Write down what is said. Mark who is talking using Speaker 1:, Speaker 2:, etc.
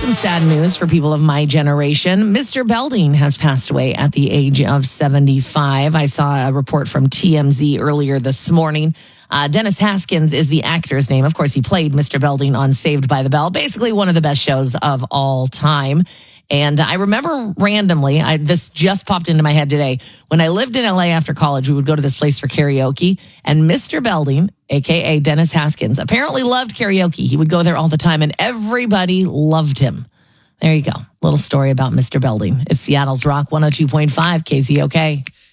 Speaker 1: some sad news for people of my generation. Mr. Belding has passed away at the age of 75. I saw a report from TMZ earlier this morning. Dennis Haskins is the actor's name. Of course, he played Mr. Belding on Saved by the Bell, basically one of the best shows of all time. And I remember randomly, this just popped into my head today. When I lived in LA after college, we would go to this place for karaoke. And Mr. Belding, a.k.a. Dennis Haskins, apparently loved karaoke. He would go there all the time, and everybody loved him. There you go. Little story about Mr. Belding. It's Seattle's Rock 102.5 KZOK.